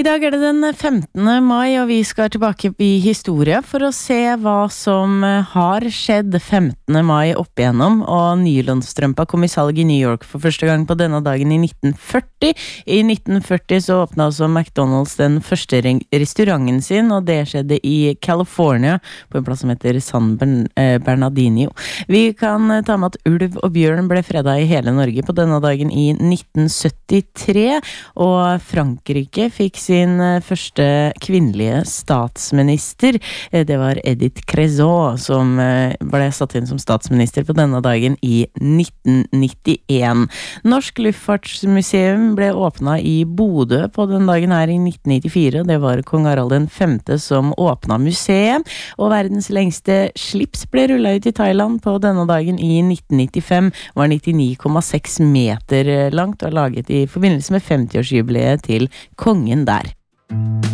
I dag det den 15. mai, og vi skal tilbake i historie for å se hva som har skjedd 15. mai opp igjennom, og nylonstrømpa kom i salg i New York for første gang på denne dagen i 1940. I 1940 så åpnet også McDonald's den første restauranten sin, og det skjedde i California, på en plass som heter San Bernardino. Vi kan ta med at ulv og bjørn ble fredet i hele Norge på denne dagen i 1973, og Frankrike fikk sin første kvinnelige statsminister. Det var Edith Cresson som ble satt inn som statsminister på denne dagen i 1991. Norsk Luftfartsmuseum ble åpnet i Bodø på den dagen her i 1994. Det var kong Harald V som åpnet museet, og verdens lengste slips ble rullet ut i Thailand på denne dagen i 1995. Var 99,6 meter langt og laget i forbindelse med 50-årsjubileet til kongen der.